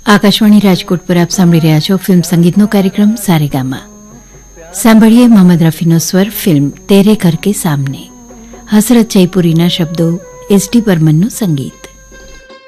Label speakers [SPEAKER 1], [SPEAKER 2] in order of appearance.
[SPEAKER 1] આકાશવાણી રાજકોટ પર આપ સાંભળી રહ્યા છો ફિલ્મ સંગીતનો કાર્યક્રમ સારેગામા. સાંભળીએ મોહમ્મદ રફીનો સ્વર ફિલ્મ તેરે ઘર કે સામને. હસરત જયપુરીના શબ્દો, એસ ડી બર્મનનું સંગીત.